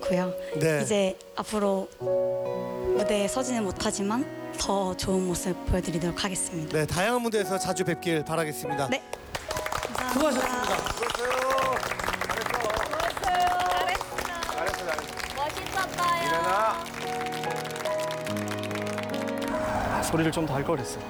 않고요. 네. 이제 앞으로 무대에 서지는 못하지만 더 좋은 모습 보여드리도록 하겠습니다. 네, 다양한 무대에서 자주 뵙길 바라겠습니다. 네, 감사합니다. 수고하셨습니다. 소리를 좀 더 할 걸 그랬어.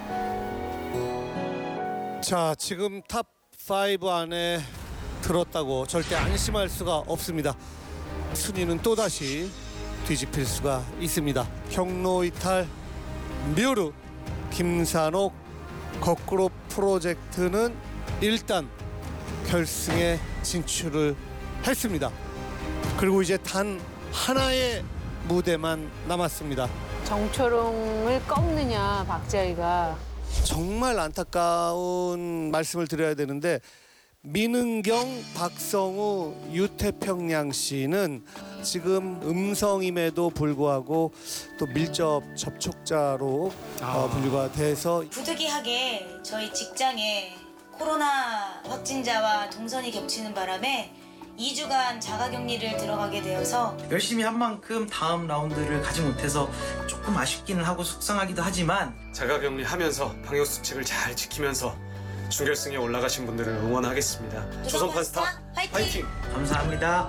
자, 지금 탑5 안에 들었다고 절대 안심할 수가 없습니다. 순위는 또다시 뒤집힐 수가 있습니다. 경로 이탈 뮤르 김산옥 거꾸로 프로젝트는 일단 결승에 진출을 했습니다. 그리고 이제 단 하나의 무대만 남았습니다. 정초롱을 꺾느냐 박자희가. 정말 안타까운 말씀을 드려야 되는데 민은경, 박성우, 유태평양 씨는 지금 음성임에도 불구하고 또 밀접 접촉자로 분류가 돼서 부득이하게 저희 직장에 코로나 확진자와 동선이 겹치는 바람에 2주간 자가격리를 들어가게 되어서 열심히 한 만큼 다음 라운드를 가지 못해서 조금 아쉽기는 하고 속상하기도 하지만 자가격리하면서 방역 수칙을 잘 지키면서 준결승에 올라가신 분들을 응원하겠습니다. 조선판스타 화이팅! 감사합니다.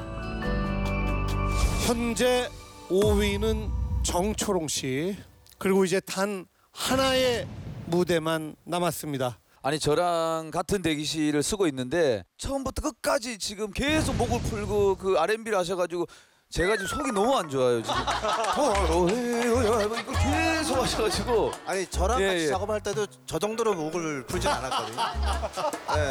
현재 5위는 정초롱 씨, 그리고 이제 단 하나의 무대만 남았습니다. 아니 저랑 같은 대기실을 쓰고 있는데 처음부터 끝까지 지금 계속 목을 풀고 그 R&B를 하셔가지고 제가 지금 속이 너무 안 좋아요 지금. 이거 계속 하셔가지고. 아니 저랑 예, 같이 예. 작업할 때도 저 정도로 목을 풀진 않았거든요. 네.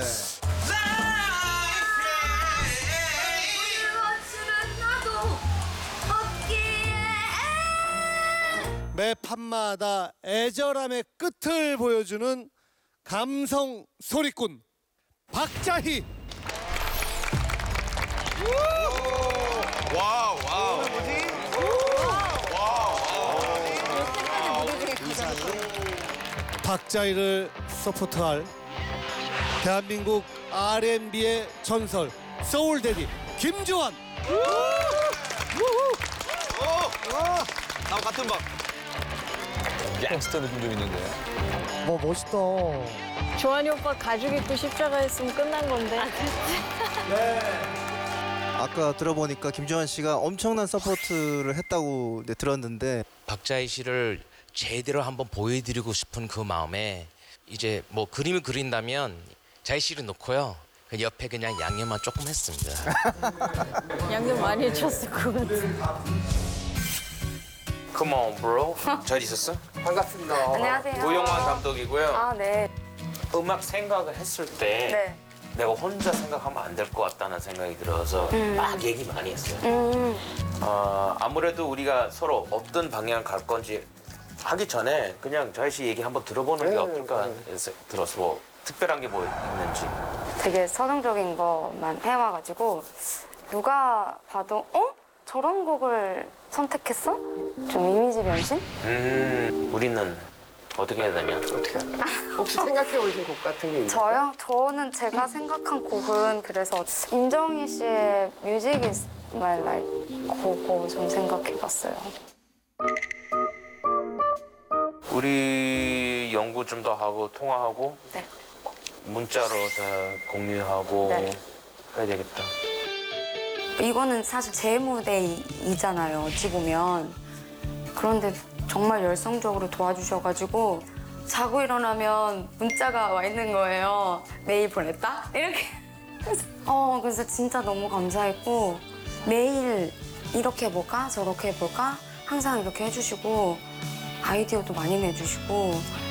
매 판마다 애절함의 끝을 보여주는 감성 소리꾼 박자희. 박자희를 서포트할 대한민국 R&B의 전설 소울데디 김주환. 나랑 같은 방. 갱스터 느낌 좀 있는데. 뭐 멋있다. 조한이 오빠 가죽 입고 십자가 했으면 끝난 건데. 아까 들어보니까 김주환 씨가 엄청난 서포트를 했다고 들었는데 박자희 씨를 제대로 한번 보여드리고 싶은 그 마음에 이제 뭐 그림을 그린다면 자희 씨를 놓고요. 그 옆에 그냥 양념만 조금 했습니다. 양념 많이 해줬을 것 같아. Come on, bro. 잘 있었어? 반갑습니다. 안녕하세요. 고영환 감독이고요. 아, 네. 음악 생각을 했을 때 네. 내가 혼자 생각하면 안 될 것 같다는 생각이 들어서 막 얘기 많이 했어요. 아무래도 우리가 서로 어떤 방향 갈 건지 하기 전에 그냥 자희 씨 얘기 한번 들어보는 게 어떨까 해서 들어서 뭐 특별한 게 뭐 있는지. 되게 서정적인 것만 해와가지고 누가 봐도 저런 곡을 선택했어? 좀 이미지 변신? 우리는 어떻게 해야 되냐? 혹시 생각해 오신 곡 같은 게 있나요? 저요? 저는 제가 생각한 곡은 그래서 임정희 씨의 뮤직 이즈 마이 라이프 그거 좀 생각해봤어요. 우리 연구 좀 더 하고 통화하고 네. 문자로 다 공유하고 네. 해야 되겠다. 이거는 사실 제 무대이잖아요, 어찌 보면. 그런데 정말 열성적으로 도와주셔가지고 자고 일어나면 문자가 와 있는 거예요. 메일 보냈다? 이렇게. 그래서 진짜 너무 감사했고 매일 이렇게 해볼까? 저렇게 해볼까? 항상 이렇게 해주시고 아이디어도 많이 내주시고